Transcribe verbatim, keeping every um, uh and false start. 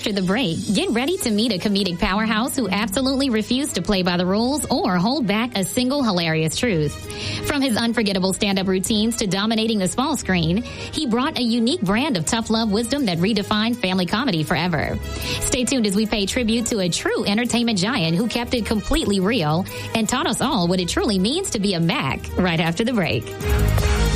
after the break, get ready to meet a comedic powerhouse who absolutely refused to play by the rules or hold back a single hilarious truth. From his unforgettable stand-up routines to dominating the small screen, he brought a unique brand of tough love wisdom that redefined family comedy forever. Stay tuned as we pay tribute to a true entertainment giant who kept it completely real and taught us all what it truly means to be a Mac right after the break.